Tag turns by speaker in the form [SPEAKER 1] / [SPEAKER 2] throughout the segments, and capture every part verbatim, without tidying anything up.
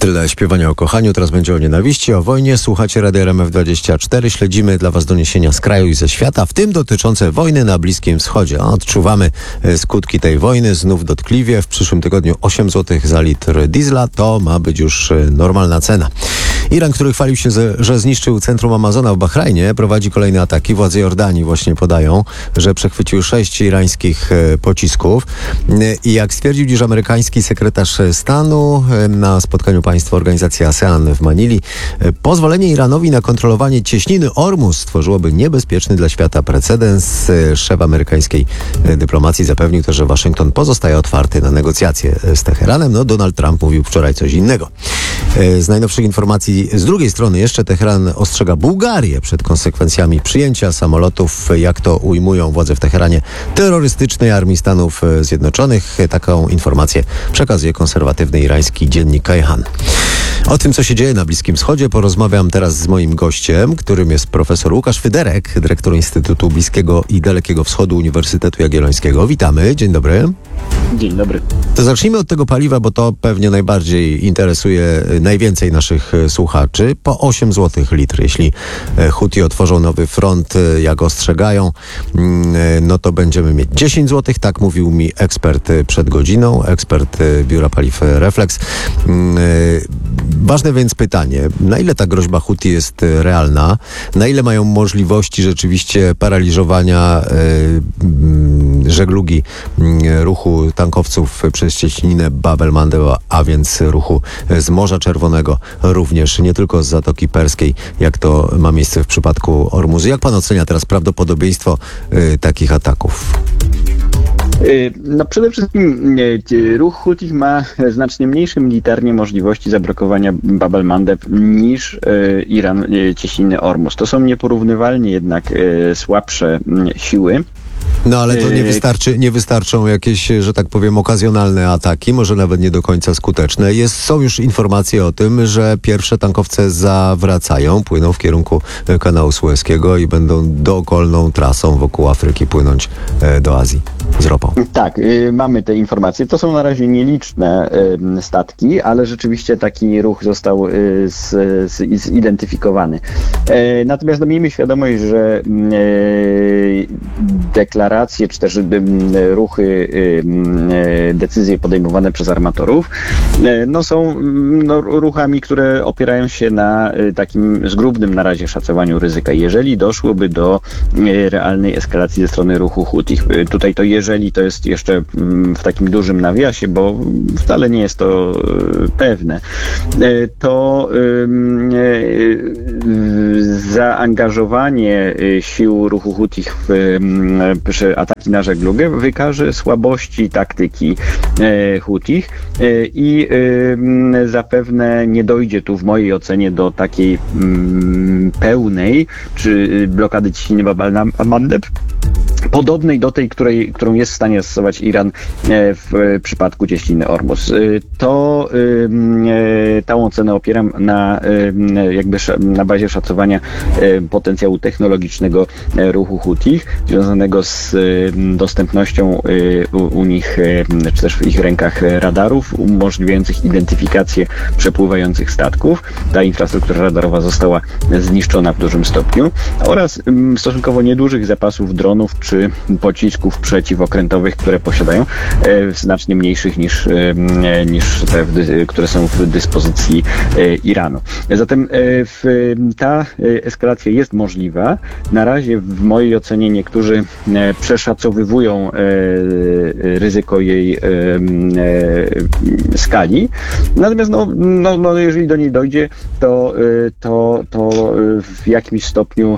[SPEAKER 1] Tyle śpiewania o kochaniu, teraz będzie o nienawiści, o wojnie. Słuchacie Radia R M F dwadzieścia cztery. Śledzimy dla Was doniesienia z kraju i ze świata, w tym dotyczące wojny na Bliskim Wschodzie. Odczuwamy skutki tej wojny znów dotkliwie. W przyszłym tygodniu osiem złotych za litr diesla to ma być już normalna cena. Iran, który chwalił się, że zniszczył centrum Amazona w Bahrajnie, prowadzi kolejne ataki. Władze Jordanii właśnie podają, że przechwycił sześć irańskich pocisków. I jak stwierdził dziś amerykański sekretarz stanu na spotkaniu państwa organizacji ASEAN w Manili, pozwolenie Iranowi na kontrolowanie cieśniny Ormus stworzyłoby niebezpieczny dla świata precedens. Szef amerykańskiej dyplomacji zapewnił też, że Waszyngton pozostaje otwarty na negocjacje z Teheranem. No, Donald Trump mówił wczoraj coś innego. Z najnowszych informacji z drugiej strony jeszcze Teheran ostrzega Bułgarię przed konsekwencjami przyjęcia samolotów, jak to ujmują władze w Teheranie, terrorystycznej armii Stanów Zjednoczonych. Taką informację przekazuje konserwatywny irański dziennik Kayhan. O tym, co się dzieje na Bliskim Wschodzie, porozmawiam teraz z moim gościem, którym jest profesor Łukasz Fyderek, dyrektor Instytutu Bliskiego i Dalekiego Wschodu Uniwersytetu Jagiellońskiego. Witamy, dzień dobry.
[SPEAKER 2] Dzień dobry.
[SPEAKER 1] To zacznijmy od tego paliwa, bo to pewnie najbardziej interesuje najwięcej naszych słuchaczy. Po osiem złotych litr, jeśli Huti otworzą nowy front, jak ostrzegają, no to będziemy mieć dziesięć złotych, tak mówił mi ekspert przed godziną, ekspert Biura Paliw Reflex. Ważne więc pytanie, na ile ta groźba Huti jest realna, na ile mają możliwości rzeczywiście paraliżowania y, żeglugi y, ruchu tankowców przez cieśninę Bab el-Mandeb, a więc ruchu z Morza Czerwonego, również nie tylko z Zatoki Perskiej, jak to ma miejsce w przypadku Ormuzu. Jak pan ocenia teraz prawdopodobieństwo y, takich ataków?
[SPEAKER 2] No przede wszystkim ruch Hutich ma znacznie mniejsze militarnie możliwości zablokowania Bab el-Mandeb niż Iran cieśniny Ormus. To są nieporównywalnie jednak słabsze siły.
[SPEAKER 1] No ale to nie wystarczy, nie wystarczą jakieś, że tak powiem, okazjonalne ataki, może nawet nie do końca skuteczne. Jest, są już informacje o tym, że pierwsze tankowce zawracają, płyną w kierunku kanału Sueskiego i będą dookolną trasą wokół Afryki płynąć do Azji z ropą.
[SPEAKER 2] Tak, y, mamy te informacje. To są na razie nieliczne y, statki, ale rzeczywiście taki ruch został y, z, z, zidentyfikowany. Y, natomiast no, miejmy świadomość, że y, deklaracje, czy też y, ruchy, y, y, decyzje podejmowane przez armatorów y, no, są no, ruchami, które opierają się na y, takim zgrubnym na razie szacowaniu ryzyka. Jeżeli doszłoby do y, realnej eskalacji ze strony ruchu Hutich, y, tutaj to jeżeli to jest jeszcze w takim dużym nawiasie, bo wcale nie jest to pewne, to zaangażowanie sił ruchu Hutich w przy ataki na żeglugę wykaże słabości taktyki Hutich i zapewne nie dojdzie tu w mojej ocenie do takiej pełnej czy blokady cieśniny Bab el-Mandeb, podobnej do tej, której, którą jest w stanie stosować Iran w przypadku cieśniny Ormus. To tą ocenę opieram na jakby na bazie szacowania potencjału technologicznego ruchu Hutich, związanego z dostępnością u, u nich, czy też w ich rękach radarów umożliwiających identyfikację przepływających statków. Ta infrastruktura radarowa została zniszczona w dużym stopniu oraz stosunkowo niedużych zapasów dronów czy pocisków przeciwokrętowych, które posiadają, znacznie mniejszych niż, niż te, które są w dyspozycji Iranu. Zatem ta eskalacja jest możliwa. Na razie w mojej ocenie niektórzy przeszacowywują ryzyko jej skali. Natomiast no, no, no, jeżeli do niej dojdzie, to, to, to w jakimś stopniu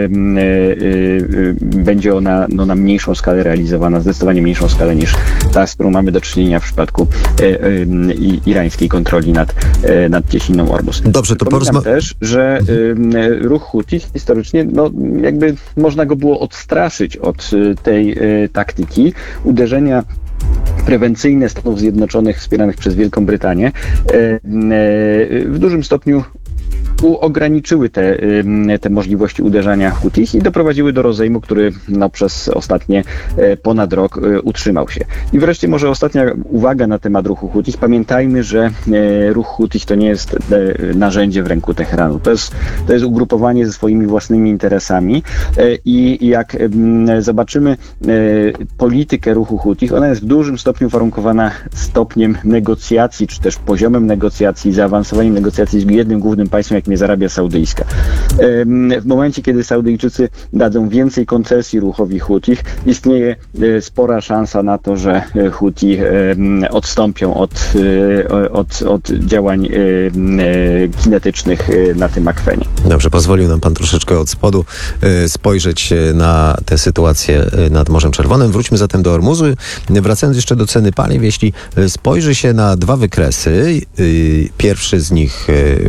[SPEAKER 2] będzie ona no, na mniejszą skalę realizowana, zdecydowanie mniejszą skalę niż ta, z którą mamy do czynienia w przypadku e, e, irańskiej kontroli nad, e, nad cieśniną Ormus.
[SPEAKER 1] Dobrze, to porozmawiamy
[SPEAKER 2] też, że e, ruch Hutich historycznie, no jakby można go było odstraszyć od tej e, taktyki uderzenia prewencyjne Stanów Zjednoczonych wspieranych przez Wielką Brytanię e, e, w dużym stopniu ograniczyły te, te możliwości uderzania Hutich i doprowadziły do rozejmu, który no, przez ostatnie ponad rok utrzymał się. I wreszcie może ostatnia uwaga na temat ruchu Hutich. Pamiętajmy, że ruch Hutich to nie jest narzędzie w ręku Teheranu. To jest, to jest ugrupowanie ze swoimi własnymi interesami i jak zobaczymy politykę ruchu Hutich, ona jest w dużym stopniu warunkowana stopniem negocjacji, czy też poziomem negocjacji, zaawansowaniem negocjacji z jednym głównym państwem, jakim jest Arabia Saudyjska. W momencie, kiedy Saudyjczycy dadzą więcej koncesji ruchowi Hutich, istnieje spora szansa na to, że Huti odstąpią od, od, od działań kinetycznych na tym akwenie.
[SPEAKER 1] Dobrze, pozwolił nam pan troszeczkę od spodu spojrzeć na tę sytuację nad Morzem Czerwonym. Wróćmy zatem do Ormuzu. Wracając jeszcze do ceny paliw, jeśli spojrzy się na dwa wykresy, pierwszy z nich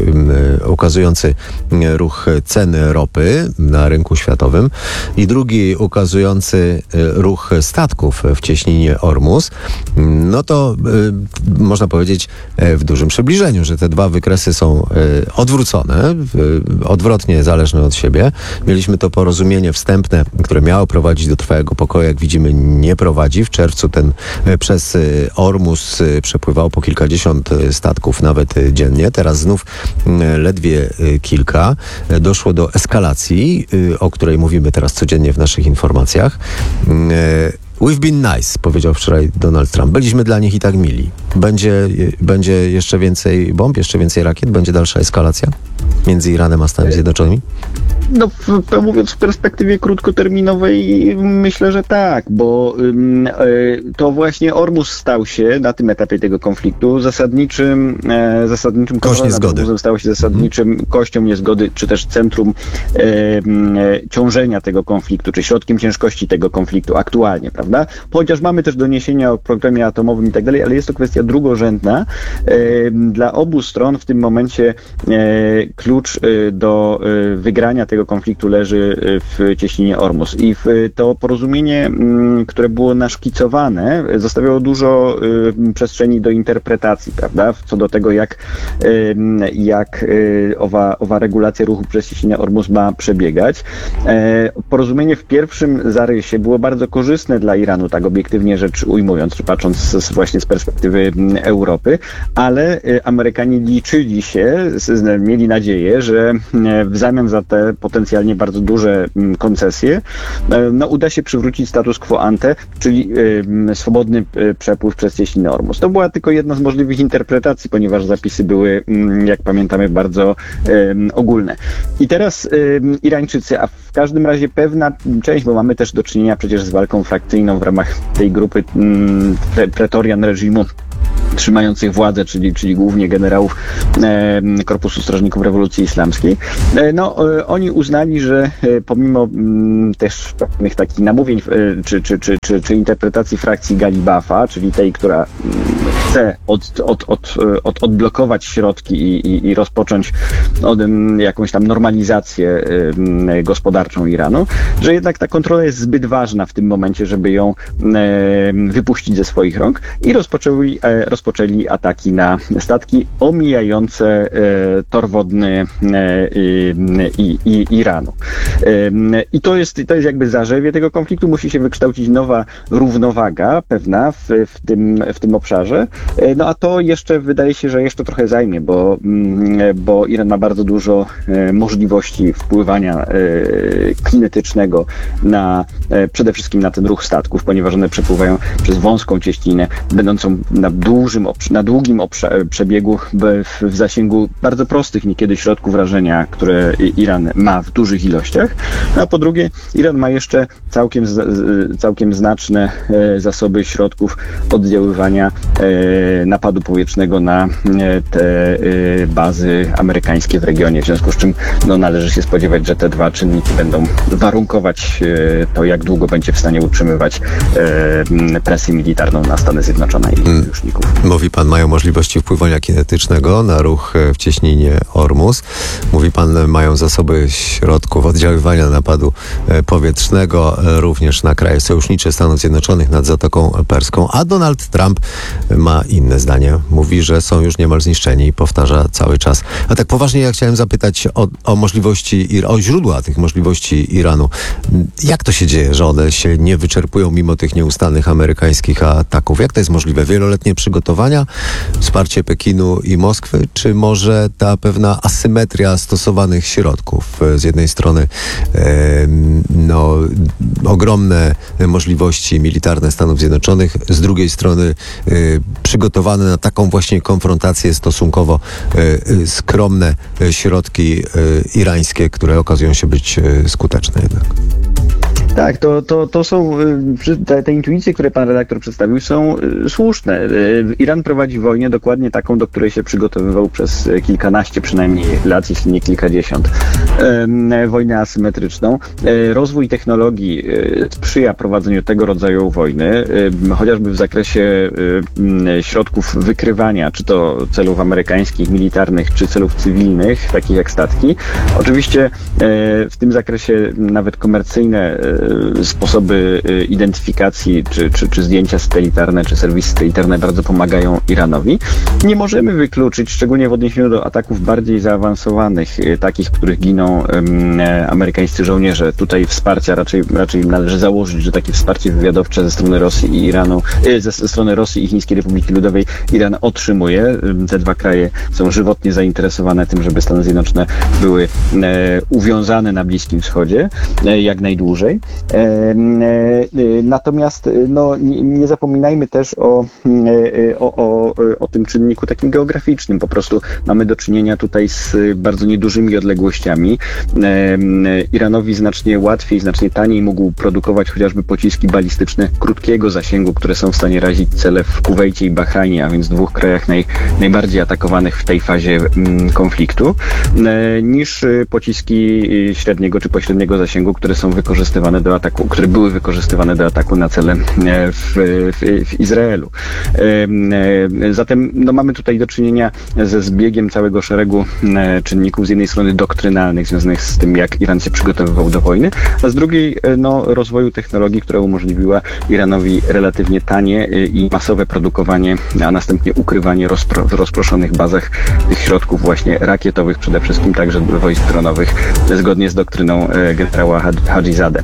[SPEAKER 1] ukazujący ruch ceny ropy na rynku światowym i drugi ukazujący ruch statków w cieśninie Ormus, no to y, można powiedzieć w dużym przybliżeniu, że te dwa wykresy są y, odwrócone, y, odwrotnie zależne od siebie. Mieliśmy to porozumienie wstępne, które miało prowadzić do trwałego pokoju, jak widzimy nie prowadzi. W czerwcu ten y, przez y, Ormus y, przepływało po kilkadziesiąt y, statków nawet y, dziennie. Teraz znów y, ledwie y, kilka. Y, doszło do eskalacji, y, o której mówimy teraz codziennie w naszych informacjach. Y, We've been nice, powiedział wczoraj Donald Trump. Byliśmy dla nich i tak mili. Będzie, będzie jeszcze więcej bomb, jeszcze więcej rakiet? Będzie dalsza eskalacja między Iranem a Stanami Zjednoczonymi?
[SPEAKER 2] No, w, mówiąc w perspektywie krótkoterminowej, myślę, że tak, bo y, to właśnie Ormus stał się na tym etapie tego konfliktu zasadniczym, e, zasadniczym
[SPEAKER 1] Kość niezgody.
[SPEAKER 2] Stał się zasadniczym hmm. kością niezgody, czy też centrum e, e, ciążenia tego konfliktu, czy środkiem ciężkości tego konfliktu aktualnie, prawda? Chociaż mamy też doniesienia o programie atomowym i tak dalej, ale jest to kwestia drugorzędna. E, dla obu stron w tym momencie e, klucz e, do e, wygrania tego konfliktu leży w cieśninie Ormus. I w to porozumienie, które było naszkicowane, zostawiało dużo przestrzeni do interpretacji, prawda? Co do tego, jak, jak owa, owa regulacja ruchu przez cieśninę Ormus ma przebiegać. Porozumienie w pierwszym zarysie było bardzo korzystne dla Iranu, tak obiektywnie rzecz ujmując, czy patrząc z, właśnie z perspektywy Europy, ale Amerykanie liczyli się, mieli nadzieję, że w zamian za te potencjalnie bardzo duże koncesje, no uda się przywrócić status quo ante, czyli y, swobodny y, przepływ przez cieśninę Ormus. To była tylko jedna z możliwych interpretacji, ponieważ zapisy były, y, jak pamiętamy, bardzo y, ogólne. I teraz y, Irańczycy, a w każdym razie pewna część, bo mamy też do czynienia przecież z walką frakcyjną w ramach tej grupy y, pretorian reżimu trzymających władzę, czyli, czyli głównie generałów e, Korpusu Strażników Rewolucji Islamskiej. E, no, e, oni uznali, że e, pomimo m, też pewnych takich namówień e, czy, czy, czy, czy, czy interpretacji frakcji Galibafa, czyli tej, która m, chce od, od, od, od, odblokować środki i, i, i rozpocząć od, m, jakąś tam normalizację m, gospodarczą Iranu, że jednak ta kontrola jest zbyt ważna w tym momencie, żeby ją e, wypuścić ze swoich rąk i rozpoczęli, e, rozpoczęli ataki na statki omijające e, tor wodny e, i, i, Iranu. E, I to jest, to jest jakby zarzewie tego konfliktu. Musi się wykształcić nowa równowaga pewna w, w, tym, w tym obszarze. E, no a to jeszcze wydaje się, że jeszcze trochę zajmie, bo, bo Iran ma bardzo dużo e, możliwości wpływania e, kinetycznego na e, przede wszystkim na ten ruch statków, ponieważ one przepływają przez wąską cieśninę, będącą na dużym, na długim obszar- przebiegu w, w zasięgu bardzo prostych niekiedy środków rażenia, które Iran ma w dużych ilościach. A po drugie, Iran ma jeszcze całkiem, całkiem znaczne zasoby środków oddziaływania napadu powietrznego na te bazy amerykańskie w regionie, w związku z czym no, należy się spodziewać, że te dwa czynniki będą warunkować to, jak długo będzie w stanie utrzymywać presję militarną na Stany Zjednoczone i sojuszników.
[SPEAKER 1] Mówi pan, mają możliwości wpływania kinetycznego na ruch w cieśninie Ormus. Mówi pan, mają zasoby środków oddziaływania napadu powietrznego również na kraje sojusznicze Stanów Zjednoczonych nad Zatoką Perską, a Donald Trump ma ma inne zdanie. Mówi, że są już niemal zniszczeni i powtarza cały czas. A tak poważnie ja chciałem zapytać o, o możliwości, o źródła tych możliwości Iranu. Jak to się dzieje, że one się nie wyczerpują mimo tych nieustannych amerykańskich ataków? Jak to jest możliwe? Wieloletnie przygotowania, wsparcie Pekinu i Moskwy, czy może ta pewna asymetria stosowanych środków? Z jednej strony e, no, ogromne możliwości militarne Stanów Zjednoczonych, z drugiej strony e, przygotowane na taką właśnie konfrontację stosunkowo e, skromne środki e, irańskie, które okazują się być e, skuteczne jednak.
[SPEAKER 2] Tak, to, to, to są, te, te intuicje, które pan redaktor przedstawił, są słuszne. Iran prowadzi wojnę dokładnie taką, do której się przygotowywał przez kilkanaście przynajmniej lat, jeśli nie kilkadziesiąt. Wojnę asymetryczną. Rozwój technologii sprzyja prowadzeniu tego rodzaju wojny, chociażby w zakresie środków wykrywania, czy to celów amerykańskich, militarnych, czy celów cywilnych, takich jak statki. Oczywiście w tym zakresie nawet komercyjne sposoby identyfikacji, czy, czy, czy zdjęcia satelitarne, czy serwisy satelitarne bardzo pomagają Iranowi. Nie możemy wykluczyć, szczególnie w odniesieniu do ataków bardziej zaawansowanych, takich, w których giną um, amerykańscy żołnierze. Tutaj wsparcia, raczej, raczej należy założyć, że takie wsparcie wywiadowcze ze strony Rosji i Iranu, ze, ze strony Rosji i Chińskiej Republiki Ludowej Iran otrzymuje. Te dwa kraje są żywotnie zainteresowane tym, żeby Stany Zjednoczone były e, uwiązane na Bliskim Wschodzie e, jak najdłużej. Natomiast no, nie, nie zapominajmy też o, o, o, o tym czynniku takim geograficznym. Po prostu mamy do czynienia tutaj z bardzo niedużymi odległościami. Iranowi znacznie łatwiej, znacznie taniej mógł produkować chociażby pociski balistyczne krótkiego zasięgu, które są w stanie razić cele w Kuwejcie i Bahrajnie, a więc dwóch krajach naj, najbardziej atakowanych w tej fazie konfliktu, niż pociski średniego czy pośredniego zasięgu, które są wykorzystywane do ataku, które były wykorzystywane do ataku na cele w, w, w Izraelu. Zatem no, mamy tutaj do czynienia ze zbiegiem całego szeregu czynników, z jednej strony doktrynalnych, związanych z tym, jak Iran się przygotowywał do wojny, a z drugiej no, rozwoju technologii, która umożliwiła Iranowi relatywnie tanie i masowe produkowanie, a następnie ukrywanie rozpro, w rozproszonych bazach tych środków właśnie rakietowych, przede wszystkim także wojsk dronowych, zgodnie z doktryną generała Hadzizadeh.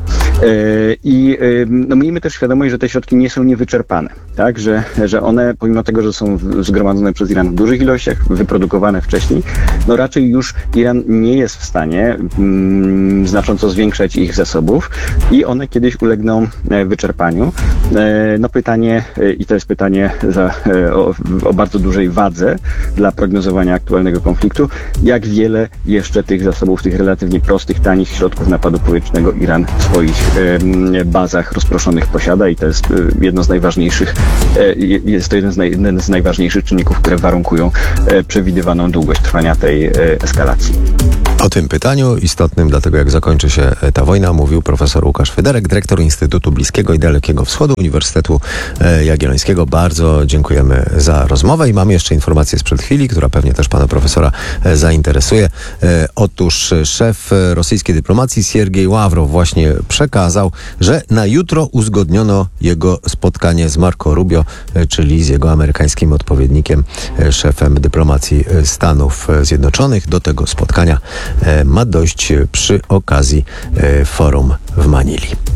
[SPEAKER 2] I no, miejmy też świadomość, że te środki nie są niewyczerpane, tak? Że, że one, pomimo tego, że są zgromadzone przez Iran w dużych ilościach, wyprodukowane wcześniej, no raczej już Iran nie jest w stanie mm, znacząco zwiększać ich zasobów i one kiedyś ulegną wyczerpaniu. No pytanie, i to jest pytanie za, o, o bardzo dużej wadze dla prognozowania aktualnego konfliktu, jak wiele jeszcze tych zasobów, tych relatywnie prostych, tanich środków napadu powietrznego Iran w swoich bazach rozproszonych posiada i to jest jedno z najważniejszych, jest to jeden z, naj, jeden z najważniejszych czynników, które warunkują przewidywaną długość trwania tej eskalacji.
[SPEAKER 1] O tym pytaniu, istotnym dlatego jak zakończy się ta wojna, mówił profesor Łukasz Fyderek, dyrektor Instytutu Bliskiego i Dalekiego Wschodu Uniwersytetu Jagiellońskiego. Bardzo dziękujemy za rozmowę i mam jeszcze informację sprzed chwili, która pewnie też pana profesora zainteresuje. Otóż szef rosyjskiej dyplomacji Siergiej Ławrow właśnie przekazał, że na jutro uzgodniono jego spotkanie z Marco Rubio, czyli z jego amerykańskim odpowiednikiem, szefem dyplomacji Stanów Zjednoczonych. Do tego spotkania ma dojść przy okazji forum w Manili.